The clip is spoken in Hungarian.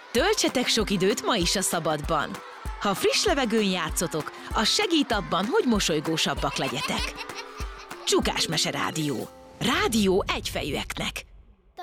Töltsetek sok időt ma is a szabadban. Ha friss levegőn játszotok, az segít abban, hogy mosolygósabbak legyetek. Csukás Mese Rádió. Rádió egyfejűeknek.